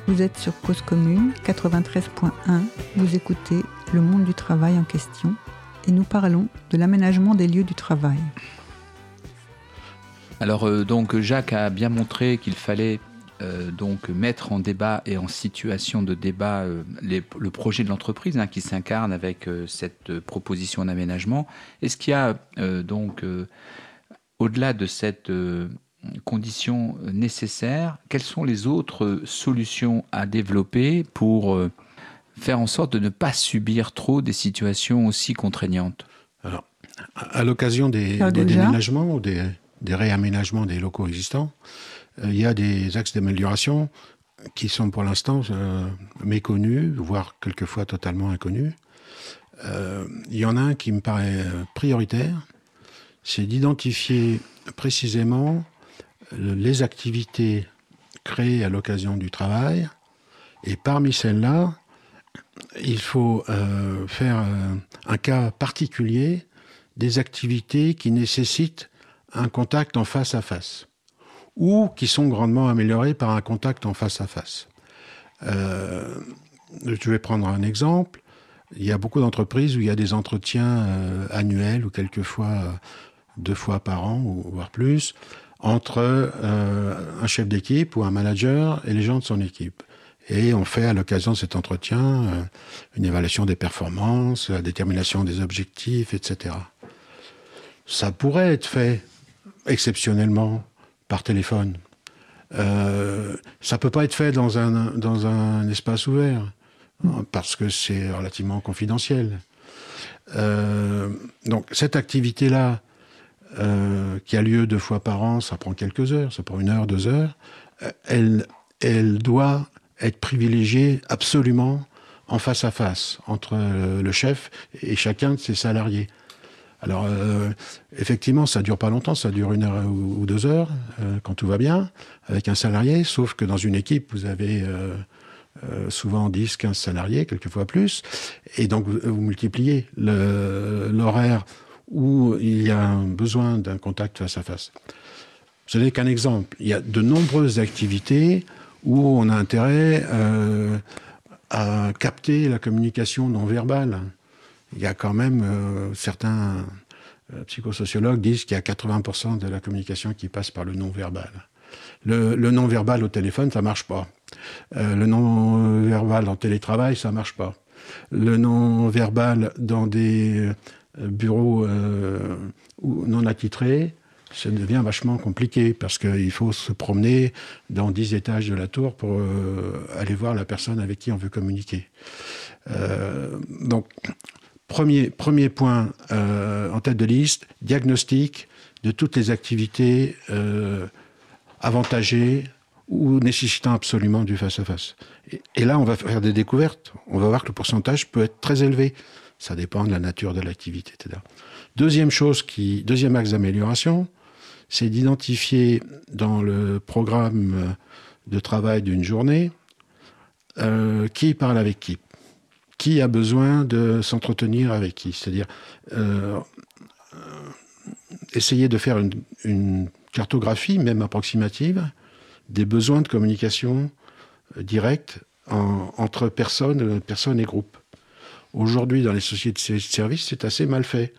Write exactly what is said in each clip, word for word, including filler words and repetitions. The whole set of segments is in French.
Vous êtes sur Cause Commune quatre-vingt-treize point un, vous écoutez Le Monde du Travail en question et nous parlons de l'aménagement des lieux du travail. Alors euh, donc Jacques a bien montré qu'il fallait euh, donc mettre en débat et en situation de débat euh, les, le projet de l'entreprise hein, qui s'incarne avec euh, cette euh, proposition d'aménagement. Est-ce qu'il y a euh, donc euh, au-delà de cette euh, conditions nécessaires, quelles sont les autres solutions à développer pour euh, faire en sorte de ne pas subir trop des situations aussi contraignantes? Alors, à l'occasion des, des déménagements ou des, des réaménagements des locaux existants, euh, il y a des axes d'amélioration qui sont pour l'instant euh, méconnus, voire quelquefois totalement inconnus. Euh, il y en a un qui me paraît prioritaire, c'est d'identifier précisément les activités créées à l'occasion du travail. Et parmi celles-là, il faut euh, faire euh, un cas particulier des activités qui nécessitent un contact en face à face ou qui sont grandement améliorées par un contact en face à face. Euh, je vais prendre un exemple. Il y a beaucoup d'entreprises où il y a des entretiens euh, annuels ou quelquefois euh, deux fois par an, ou voire plus, entre euh, un chef d'équipe ou un manager et les gens de son équipe. Et on fait à l'occasion de cet entretien euh, une évaluation des performances, la détermination des objectifs, et cetera. Ça pourrait être fait exceptionnellement par téléphone. Euh, ça peut pas être fait dans un, dans un espace ouvert, parce que c'est relativement confidentiel. Euh, donc cette activité-là, Euh, qui a lieu deux fois par an, ça prend quelques heures, ça prend une heure, deux heures, euh, elle, elle doit être privilégiée absolument en face à face, entre euh, le chef et chacun de ses salariés. Alors, euh, effectivement, ça dure pas longtemps, ça dure une heure ou, ou deux heures, euh, quand tout va bien, avec un salarié, sauf que dans une équipe, vous avez euh, euh, souvent dix, quinze salariés, quelquefois plus, et donc vous, vous multipliez le, l'horaire où il y a un besoin d'un contact face à face. Ce n'est qu'un exemple. Il y a de nombreuses activités où on a intérêt euh, à capter la communication non verbale. Il y a quand même euh, certains euh, psychosociologues disent qu'il y a quatre-vingts pour cent de la communication qui passe par le non verbal. Le, le non verbal au téléphone, ça marche pas. Euh, le non verbal en télétravail, ça marche pas. Le non verbal dans des bureaux euh, non attitrés, ça devient vachement compliqué parce qu'il faut se promener dans dix étages de la tour pour euh, aller voir la personne avec qui on veut communiquer. Euh, donc, premier, premier point euh, en tête de liste, diagnostic de toutes les activités euh, avantagées ou nécessitant absolument du face-à-face. Et, et là, on va faire des découvertes. On va voir que le pourcentage peut être très élevé. Ça dépend de la nature de l'activité, et cetera. Deuxième chose, qui, deuxième axe d'amélioration, c'est d'identifier dans le programme de travail d'une journée euh, qui parle avec qui, qui a besoin de s'entretenir avec qui. C'est-à-dire euh, euh, essayer de faire une, une cartographie, même approximative, des besoins de communication euh, directe en, entre personnes, personnes et groupes. Aujourd'hui, dans les sociétés de services, c'est assez mal fait.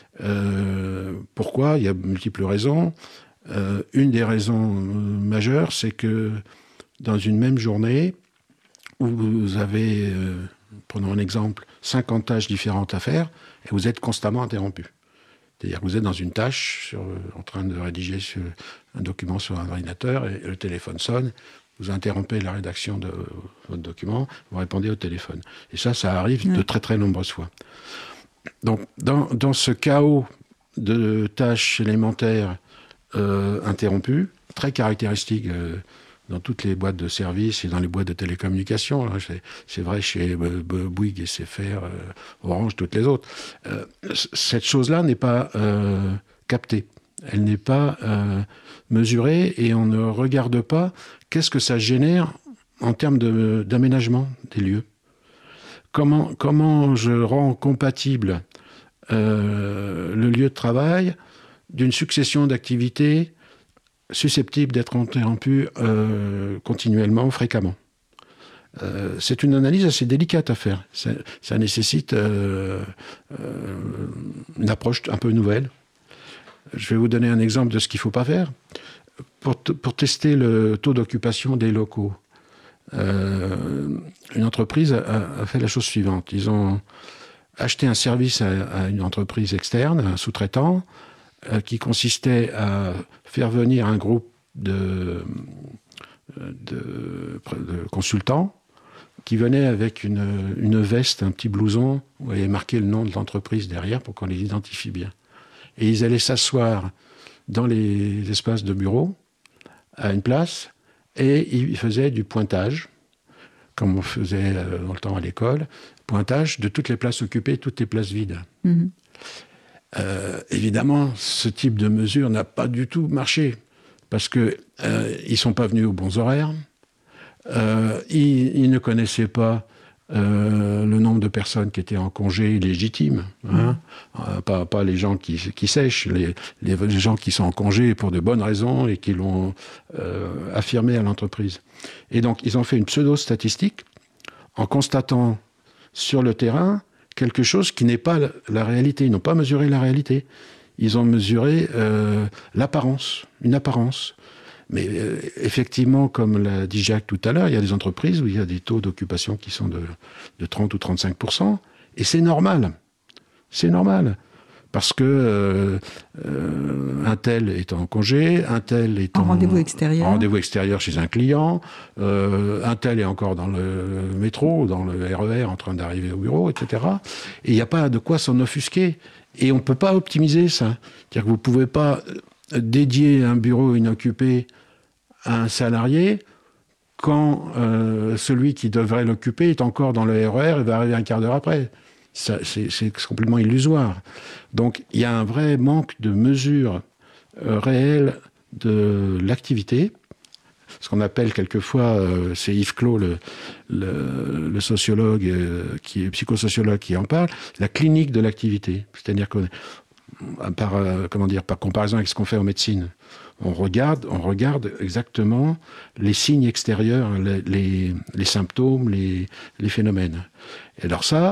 Euh, pourquoi ? Il y a multiples raisons. Euh, une des raisons majeures, c'est que dans une même journée, où vous avez, euh, prenons un exemple, cinquante tâches différentes à faire, et vous êtes constamment interrompu. C'est-à-dire que vous êtes dans une tâche, sur, en train de rédiger sur un document sur un ordinateur, et le téléphone sonne, vous interrompez la rédaction de votre document, vous répondez au téléphone. Et ça, ça arrive oui. de très très nombreuses fois. Donc, dans, dans ce chaos de tâches élémentaires euh, interrompues, très caractéristique euh, dans toutes les boîtes de services et dans les boîtes de télécommunications, hein, c'est, c'est vrai chez euh, Bouygues, S F R, euh, Orange, toutes les autres, euh, cette chose-là n'est pas euh, captée. Elle n'est pas euh, mesurée et on ne regarde pas qu'est-ce que ça génère en termes de, d'aménagement des lieux. Comment, comment je rends compatible euh, le lieu de travail d'une succession d'activités susceptibles d'être interrompues euh, continuellement, fréquemment. Euh, c'est une analyse assez délicate à faire. Ça, ça nécessite euh, euh, une approche un peu nouvelle. Je vais vous donner un exemple de ce qu'il ne faut pas faire. Pour, t- pour tester le taux d'occupation des locaux, euh, une entreprise a, a fait la chose suivante. Ils ont acheté un service à, à une entreprise externe, un sous-traitant, euh, qui consistait à faire venir un groupe de, de, de consultants qui venaient avec une, une veste, un petit blouson, où il y avait marqué le nom de l'entreprise derrière pour qu'on les identifie bien. Et ils allaient s'asseoir dans les espaces de bureau, à une place, et ils faisaient du pointage, comme on faisait dans le temps à l'école, pointage de toutes les places occupées, toutes les places vides. Mmh. Euh, évidemment, ce type de mesure n'a pas du tout marché, parce qu'ils euh, ne sont pas venus aux bons horaires, euh, ils, ils ne connaissaient pas Euh, le nombre de personnes qui étaient en congé légitime, hein, mmh. euh, pas, pas les gens qui, qui sèchent, les, les, les gens qui sont en congé pour de bonnes raisons et qui l'ont euh, affirmé à l'entreprise. Et donc, ils ont fait une pseudo-statistique en constatant sur le terrain quelque chose qui n'est pas la, la réalité. Ils n'ont pas mesuré la réalité. Ils ont mesuré euh, l'apparence, une apparence. Mais euh, effectivement, comme l'a dit Jacques tout à l'heure, il y a des entreprises où il y a des taux d'occupation qui sont de, de trente ou trente-cinq pour cent. Et c'est normal. C'est normal. Parce que euh, euh, un tel est en congé, un tel est en, en rendez-vous extérieur, en rendez-vous extérieur chez un client, euh, un tel est encore dans le métro, dans le R E R en train d'arriver au bureau, et cetera. Et il n'y a pas de quoi s'en offusquer. Et on ne peut pas optimiser ça. C'est-à-dire que vous ne pouvez pas dédier un bureau inoccupé à un salarié quand euh, celui qui devrait l'occuper est encore dans le R E R et va arriver un quart d'heure après. Ça, c'est, c'est complètement illusoire. Donc, il y a un vrai manque de mesure euh, réelle de l'activité. Ce qu'on appelle quelquefois, euh, c'est Yves Clos, le, le, le sociologue, euh, qui est psychosociologue, qui en parle, la clinique de l'activité. C'est-à-dire que, par, euh, comment dire, par comparaison avec ce qu'on fait en médecine, on regarde, on regarde exactement les signes extérieurs, les, les, les symptômes, les, les phénomènes. Et alors ça,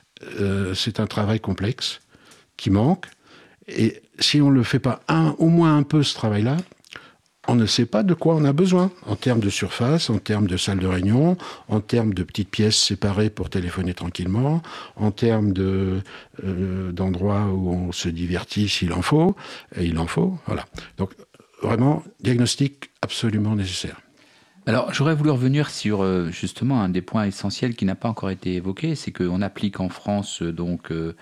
euh, c'est un travail complexe qui manque. Et si on ne le fait pas un, au moins un peu ce travail-là, on ne sait pas de quoi on a besoin, en termes de surface, en termes de salle de réunion, en termes de petites pièces séparées pour téléphoner tranquillement, en termes de, euh, d'endroits où on se divertit s'il en faut, et il en faut, voilà. Donc, vraiment, diagnostic absolument nécessaire. Alors, j'aurais voulu revenir sur euh, justement un des points essentiels qui n'a pas encore été évoqué, c'est qu'on applique en France donc euh,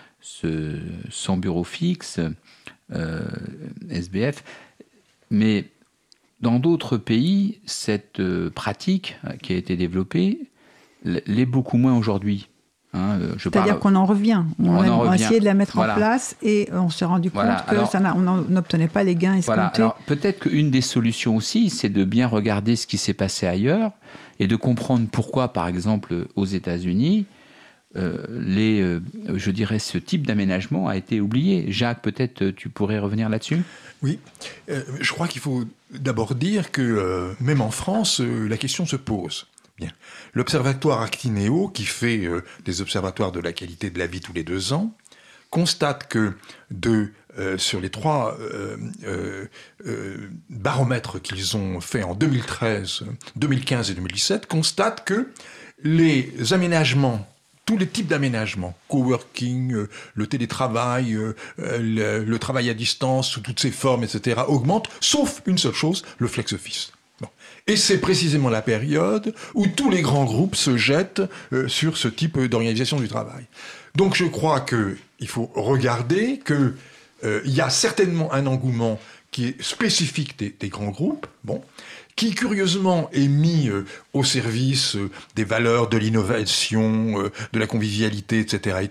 ce, son bureau fixe, euh, S B F, mais dans d'autres pays, cette euh, pratique qui a été développée l'est beaucoup moins aujourd'hui. Hein, je C'est-à-dire parle... qu'on en revient. On, on, a, en on revient. a essayé de la mettre voilà. en place et on s'est rendu voilà. compte que Alors, ça n'a, on n'obtenait pas les gains escomptés. Voilà. Alors, peut-être qu'une des solutions aussi, c'est de bien regarder ce qui s'est passé ailleurs et de comprendre pourquoi, par exemple, aux États-Unis, euh, les, euh, je dirais, ce type d'aménagement a été oublié. Jacques, peut-être tu pourrais revenir là-dessus ? Oui, euh, je crois qu'il faut d'abord dire que euh, même en France, euh, la question se pose. Bien. L'Observatoire Actineo, qui fait euh, des observatoires de la qualité de la vie tous les deux ans, constate que de, euh, sur les trois euh, euh, euh, baromètres qu'ils ont fait en deux mille treize, deux mille quinze et deux mille dix-sept, constate que les aménagements, tous les types d'aménagements, coworking, euh, le télétravail, euh, le, le travail à distance sous toutes ses formes, et cetera, augmentent, sauf une seule chose, le flex office. Bon. Et c'est précisément la période où tous les grands groupes se jettent euh, sur ce type d'organisation du travail. Donc je crois qu'il faut regarder qu'il euh, y a certainement un engouement qui est spécifique des, des grands groupes, bon, qui curieusement est mis euh, au service euh, des valeurs de l'innovation, euh, de la convivialité, et cetera et tout.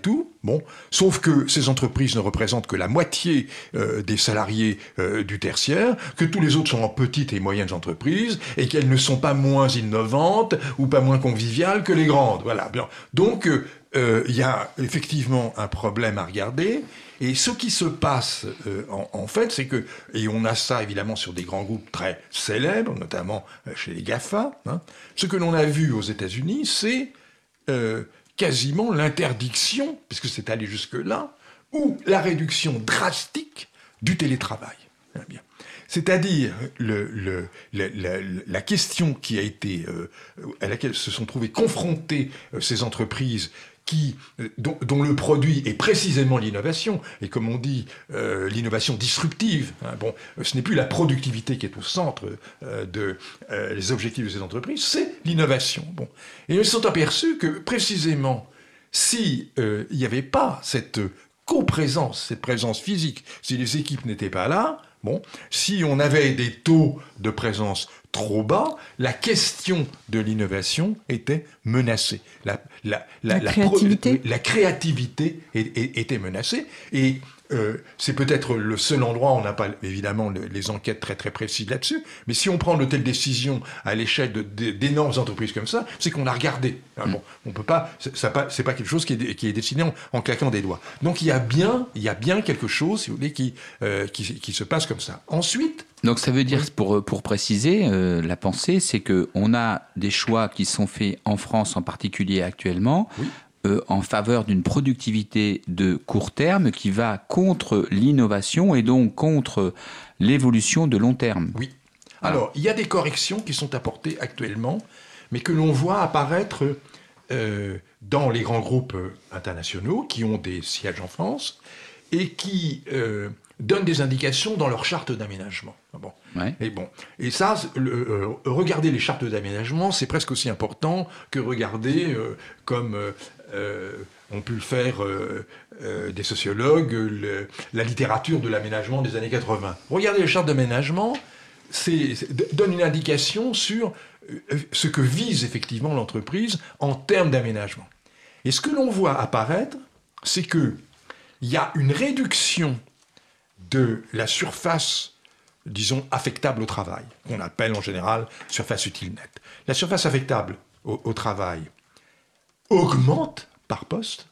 Bon, sauf que ces entreprises ne représentent que la moitié euh, des salariés euh, du tertiaire, que tous les autres sont en petites et moyennes entreprises, et qu'elles ne sont pas moins innovantes ou pas moins conviviales que les grandes. Voilà. Bien. Donc, il euh, y a effectivement un problème à regarder. Et ce qui se passe, euh, en, en fait, c'est que, et on a ça évidemment sur des grands groupes très célèbres, notamment chez les GAFA, hein, ce que l'on a vu aux États-Unis, c'est euh, quasiment l'interdiction, puisque c'est allé jusque-là, ou la réduction drastique du télétravail. Bien. C'est-à-dire le, le, le, la, la question qui a été, euh, à laquelle se sont trouvées confrontées euh, ces entreprises qui, euh, dont, dont le produit est précisément l'innovation, et comme on dit, euh, l'innovation disruptive. Hein, bon, ce n'est plus la productivité qui est au centre euh, de, euh, des objectifs de ces entreprises, c'est l'innovation. Bon. Et ils se sont aperçus que, précisément, s'il euh, n'y avait pas cette coprésence, cette présence physique, si les équipes n'étaient pas là, bon, si on avait des taux de présence trop bas, la question de l'innovation était menacée. La, la, la, la créativité, la, la créativité est, est, était menacée. Et euh, c'est peut-être le seul endroit, on n'a pas évidemment le, les enquêtes très très précises là-dessus, mais si on prend de telles décisions à l'échelle de, de, d'énormes entreprises comme ça, c'est qu'on a regardé. Hein, bon, on peut pas, ça pas, c'est pas quelque chose qui est, qui est décidé en, en claquant des doigts. Donc il y a bien, il y a bien quelque chose, si vous voulez, qui, euh, qui, qui se passe comme ça. Ensuite. Donc ça veut dire, pour, pour préciser euh, la pensée, c'est qu'on a des choix qui sont faits en France en particulier actuellement, oui. euh, en faveur d'une productivité de court terme qui va contre l'innovation et donc contre l'évolution de long terme. Oui. Voilà. Alors, il y a des corrections qui sont apportées actuellement, mais que l'on voit apparaître euh, dans les grands groupes internationaux qui ont des sièges en France et qui... Euh, donnent des indications dans leur charte d'aménagement. Bon. Ouais. Et bon, et ça, le, euh, regarder les chartes d'aménagement, c'est presque aussi important que regarder, euh, comme euh, euh, ont pu le faire euh, euh, des sociologues, le, la littérature de l'aménagement des années quatre-vingts. Regarder les chartes d'aménagement, c'est, c'est, donne une indication sur euh, ce que vise effectivement l'entreprise en termes d'aménagement. Et ce que l'on voit apparaître, c'est qu'il y a une réduction de la surface, disons, affectable au travail, qu'on appelle en général surface utile nette. La surface affectable au, au travail augmente par poste,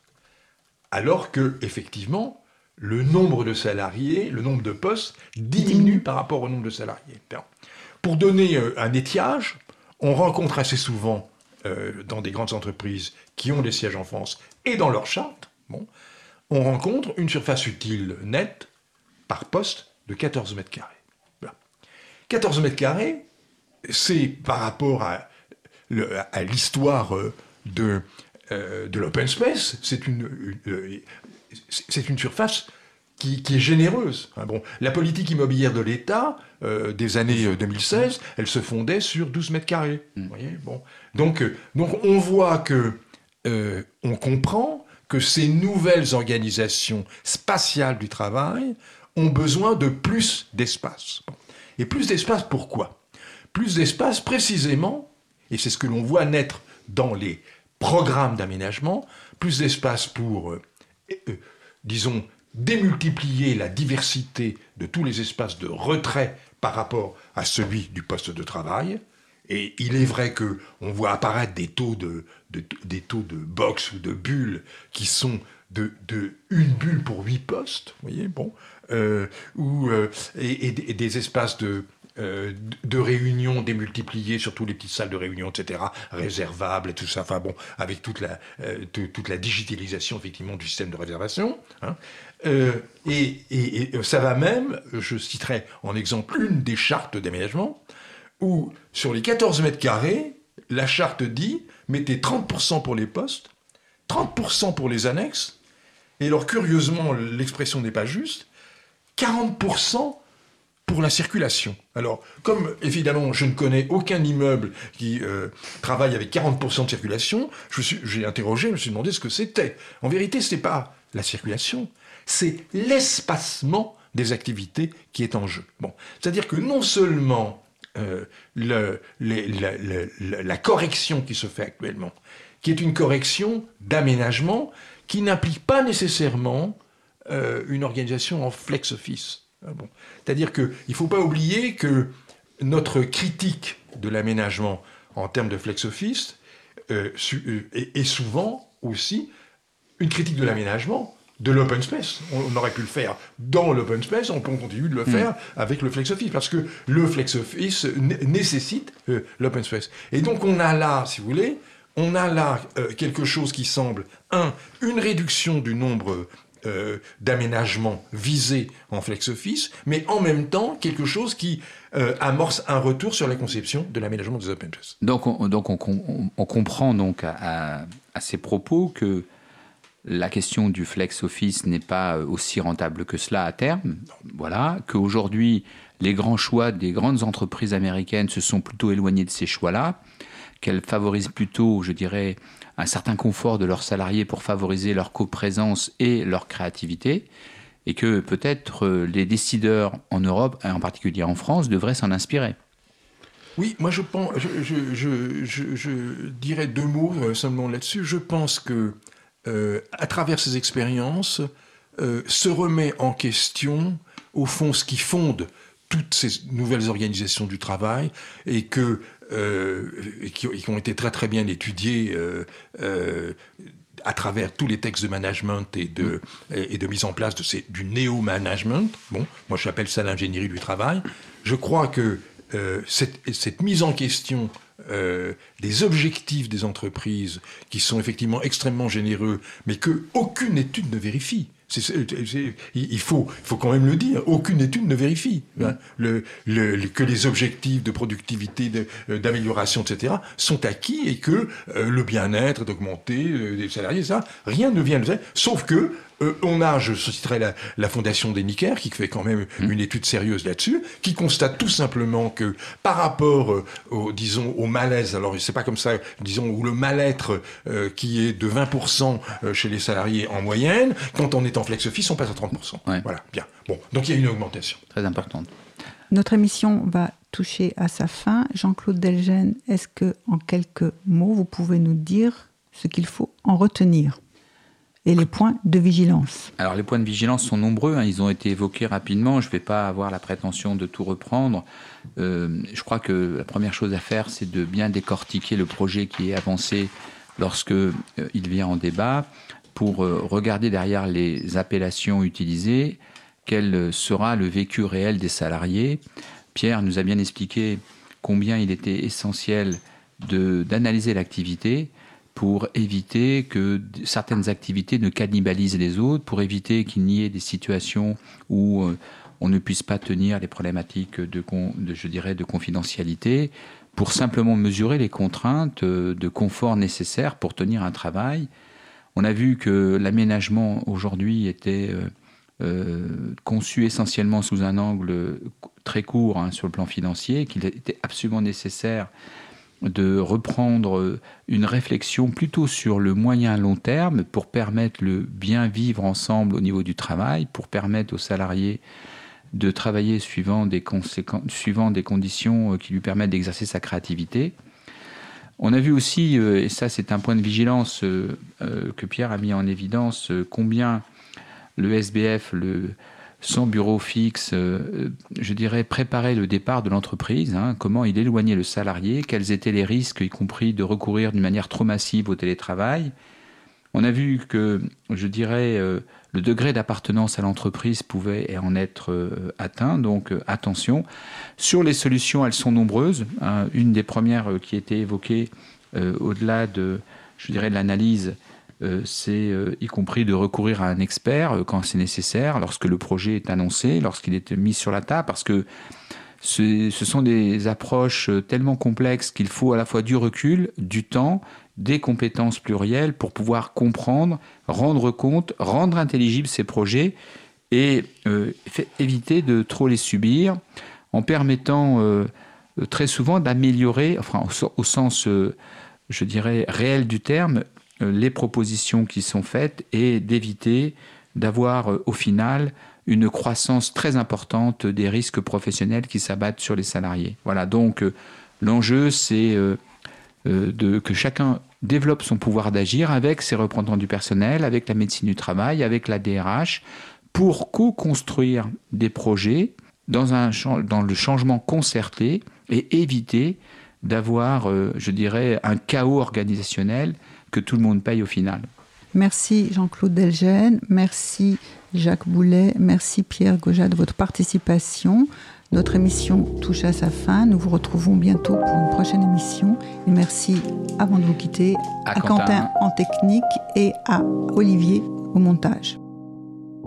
alors que, effectivement, le nombre de salariés, le nombre de postes diminue par rapport au nombre de salariés. Pour donner un étiage, on rencontre assez souvent, euh, dans des grandes entreprises qui ont des sièges en France et dans leur charte, bon, on rencontre une surface utile nette par poste de quatorze mètres carrés. Voilà. quatorze mètres carrés, c'est par rapport à, le, à l'histoire de, euh, de l'open space, c'est une, une, c'est une surface qui, qui est généreuse. Bon, la politique immobilière de l'État euh, des années deux mille seize, elle se fondait sur douze mètres carrés. Vous voyez, bon. donc, donc on voit que euh, on comprend que ces nouvelles organisations spatiales du travail ont besoin de plus d'espace. Et plus d'espace, pourquoi ? Plus d'espace, précisément, et c'est ce que l'on voit naître dans les programmes d'aménagement, plus d'espace pour, euh, euh, disons, démultiplier la diversité de tous les espaces de retrait par rapport à celui du poste de travail. Et il est vrai qu'on voit apparaître des taux de, de, des taux de box ou de bulles qui sont de, de une bulle pour huit postes, vous voyez, bon, euh, ou, euh, et, et des espaces de, euh, de réunion démultipliés sur toutes les petites salles de réunion, et cetera, réservables et tout ça, enfin bon, avec toute la, euh, de, toute la digitalisation, effectivement, du système de réservation. Hein. Euh, et, et, et ça va même, je citerai en exemple une des chartes d'aménagement, où sur les quatorze mètres carrés, la charte dit, mettez trente pour cent pour les postes, trente pour cent pour les annexes, et alors curieusement, l'expression n'est pas juste, quarante pour cent pour la circulation. Alors, comme évidemment je ne connais aucun immeuble qui euh, travaille avec quarante pour cent de circulation, je suis, j'ai interrogé, je me suis demandé ce que c'était. En vérité, ce n'est pas la circulation, c'est l'espacement des activités qui est en jeu. Bon, c'est-à-dire que non seulement euh, le, les, la, la, la correction qui se fait actuellement, qui est une correction d'aménagement qui n'implique pas nécessairement euh, une organisation en flex office. Ah bon. C'est-à-dire qu'il ne faut pas oublier que notre critique de l'aménagement en termes de flex office euh, su, euh, est, est souvent aussi une critique de l'aménagement de l'open space. On, on aurait pu le faire dans l'open space, on peut continuer de le faire mmh. avec le flex office, parce que le flex office n- nécessite euh, l'open space. Et donc on a là, si vous voulez, on a là euh, quelque chose qui semble, un, une réduction du nombre euh, d'aménagements visés en flex office, mais en même temps quelque chose qui euh, amorce un retour sur la conception de l'aménagement des open space. Donc on, donc on, on, on comprend donc à, à, à ces propos que la question du flex office n'est pas aussi rentable que cela à terme. Voilà, qu'aujourd'hui, les grands choix des grandes entreprises américaines se sont plutôt éloignés de ces choix-là, qu'elles favorisent plutôt, je dirais, un certain confort de leurs salariés pour favoriser leur coprésence et leur créativité, et que peut-être les décideurs en Europe, et en particulier en France, devraient s'en inspirer. Oui, moi je pense, je, je, je, je, je dirais deux mots seulement là-dessus. Je pense que Euh, à travers ces expériences, euh, se remet en question, au fond, ce qui fonde toutes ces nouvelles organisations du travail et, que, euh, et qui, qui ont été très très bien étudiées euh, euh, à travers tous les textes de management et de, et de mise en place de ces, du néo-management. Bon, moi j'appelle ça l'ingénierie du travail. Je crois que euh, cette, cette mise en question Euh, des objectifs des entreprises qui sont effectivement extrêmement généreux, mais qu'aucune étude ne vérifie. C'est, c'est, c'est, il, faut, il faut quand même le dire, aucune étude ne vérifie hein, le, le, le, que les objectifs de productivité, de, d'amélioration, et cetera, sont acquis et que euh, le bien-être est augmenté euh, des salariés, ça, rien ne vient de ça, sauf que Euh, on a, je citerai la, la fondation des Necker, qui fait quand même mmh. une étude sérieuse là-dessus, qui constate tout simplement que par rapport euh, au, disons, au malaise, alors c'est pas comme ça, disons, ou le mal-être euh, qui est de vingt pour cent chez les salariés en moyenne, quand on est en flex office, on passe à trente pour cent. Ouais. Voilà, bien. Bon, donc il y a une augmentation. Très importante. Notre émission va toucher à sa fin. Jean-Claude Delgen, est-ce que, en quelques mots, vous pouvez nous dire ce qu'il faut en retenir ? Et les points de vigilance. Alors les points de vigilance sont nombreux, hein, ils ont été évoqués rapidement, je ne vais pas avoir la prétention de tout reprendre. Euh, je crois que la première chose à faire, c'est de bien décortiquer le projet qui est avancé lorsque euh, il vient en débat, pour euh, regarder derrière les appellations utilisées, quel sera le vécu réel des salariés. Pierre nous a bien expliqué combien il était essentiel de, d'analyser l'activité, pour éviter que certaines activités ne cannibalisent les autres, pour éviter qu'il n'y ait des situations où euh, on ne puisse pas tenir les problématiques de, de, je dirais, de confidentialité, pour simplement mesurer les contraintes de confort nécessaires pour tenir un travail. On a vu que l'aménagement aujourd'hui était euh, euh, conçu essentiellement sous un angle très court hein, sur le plan financier, qu'il était absolument nécessaire de reprendre une réflexion plutôt sur le moyen long terme pour permettre le bien vivre ensemble au niveau du travail, pour permettre aux salariés de travailler suivant des, conséquences, suivant des conditions qui lui permettent d'exercer sa créativité. On a vu aussi, et ça c'est un point de vigilance que Pierre a mis en évidence, combien le S B F, le son bureau fixe, euh, je dirais, préparer le départ de l'entreprise, hein, comment il éloignait le salarié, quels étaient les risques, y compris de recourir d'une manière trop massive au télétravail. On a vu que, je dirais, euh, le degré d'appartenance à l'entreprise pouvait en être euh, atteint, donc euh, attention. Sur les solutions, elles sont nombreuses. Hein, une des premières euh, qui était évoquée, euh, au-delà de, je dirais, de l'analyse, Euh, c'est euh, y compris de recourir à un expert euh, quand c'est nécessaire, lorsque le projet est annoncé, lorsqu'il est mis sur la table, parce que ce, ce sont des approches tellement complexes qu'il faut à la fois du recul, du temps, des compétences plurielles pour pouvoir comprendre, rendre compte, rendre intelligibles ces projets et euh, éviter de trop les subir en permettant euh, très souvent d'améliorer, enfin au, au sens, euh, je dirais, réel du terme, les propositions qui sont faites et d'éviter d'avoir au final une croissance très importante des risques professionnels qui s'abattent sur les salariés. Voilà, donc l'enjeu c'est euh, de, que chacun développe son pouvoir d'agir avec ses représentants du personnel, avec la médecine du travail, avec la D R H, pour co-construire des projets dans, un, dans le changement concerté et éviter d'avoir, euh, je dirais, un chaos organisationnel que tout le monde paye au final. Merci Jean-Claude Delgenne, merci Jacques Boulet, merci Pierre Gojat de votre participation. Notre émission touche à sa fin. Nous vous retrouvons bientôt pour une prochaine émission. Et merci, avant de vous quitter, à, à Quentin en technique et à Olivier au montage.